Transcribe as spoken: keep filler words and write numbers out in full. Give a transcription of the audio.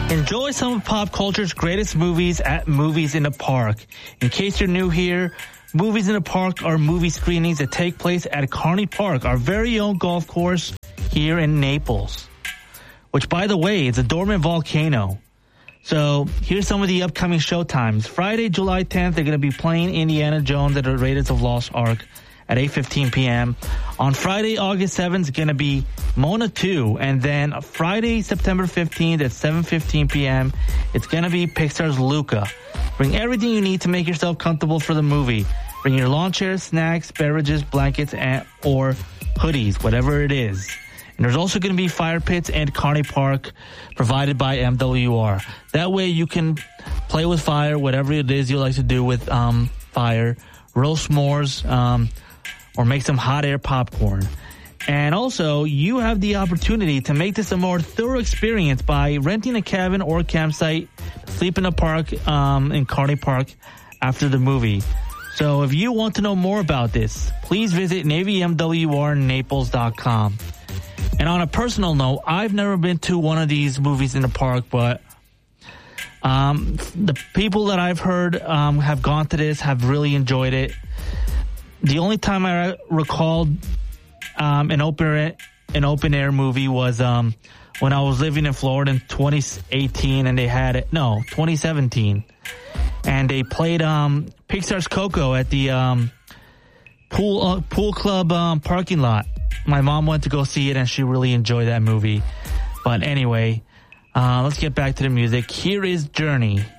Enjoy some of pop culture's greatest movies at Movies in the Park. In case you're new here, Movies in the Park are movie screenings that take place at Carney Park, our very own golf course here in Naples. Which, by the way, is a dormant volcano. So here's some of the upcoming showtimes. Friday, July tenth, they're going to be playing Indiana Jones at the Raiders of Lost Ark at eight fifteen p.m. On Friday, August seventh, it's going to be Mona two. And then Friday, September fifteenth at seven fifteen p.m., it's going to be Pixar's Luca. Bring everything you need to make yourself comfortable for the movie. Bring your lawn chairs, snacks, beverages, blankets, and, or hoodies, whatever it is. And there's also going to be fire pits and Carney Park provided by M W R. That way you can play with fire, whatever it is you like to do with um, fire, roast s'mores, um, or make some hot air popcorn. And also, you have the opportunity to make this a more thorough experience by renting a cabin or campsite, sleep in a park um, in Carney Park after the movie. So if you want to know more about this, please visit Navy M W R Naples dot com. And on a personal note, I've never been to one of these movies in the park, but um, the people that I've heard um, have gone to this have really enjoyed it. The only time I recalled um, an open an open air movie was um, when I was living in Florida in twenty eighteen, and they had it. No, twenty seventeen, and they played um, Pixar's Coco at the um, pool uh, pool club um, parking lot. My mom went to go see it, and she really enjoyed that movie. But anyway, uh, let's get back to the music. Here is Journey.